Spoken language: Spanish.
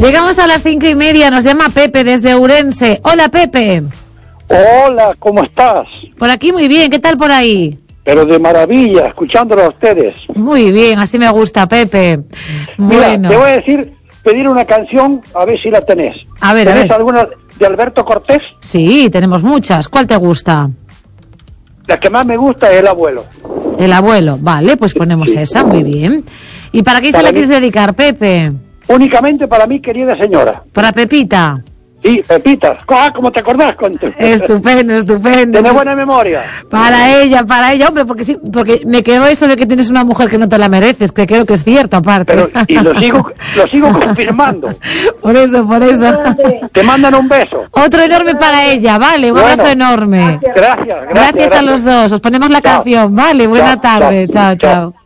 Llegamos a las 5:30, nos llama Pepe desde Ourense. Hola, Pepe. Hola, ¿cómo estás? Por aquí muy bien, ¿qué tal por ahí? Pero de maravilla, escuchándolo a ustedes. Muy bien, así me gusta, Pepe. Mira, Bueno. te voy a pedir una canción, a ver si la tenés. A ver, ¿Tenés alguna de Alberto Cortés? Sí, tenemos muchas. ¿Cuál te gusta? La que más me gusta es El Abuelo. El Abuelo, vale, pues ponemos esa, muy bien. ¿Y para qué se la quieres dedicar, Pepe? Únicamente para mí, querida señora. ¿Para Pepita? Sí, Pepita. ¿Cómo te acordás? Estupendo, estupendo. Tienes buena memoria. Para ella, hombre, porque sí, porque me quedó eso de que tienes una mujer que no te la mereces, que creo que es cierto, aparte. Pero, y lo sigo confirmando. Por eso. Te mandan un beso. Otro enorme para ella, vale, un abrazo enorme. Gracias. Gracias a los dos, os ponemos la canción, vale, buena tarde, chao.